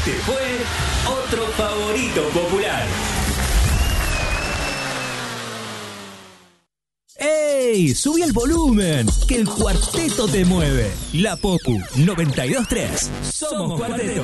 Este fue otro favorito popular. ¡Ey! ¡Subí el volumen! Que el cuarteto te mueve. La Popu 92.3. Somos Cuarteto.